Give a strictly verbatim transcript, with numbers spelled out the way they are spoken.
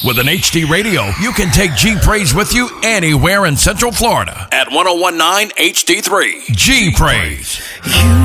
With an H D radio, you can take G Praise with you anywhere in Central Florida at one oh one nine H D three. G Praise.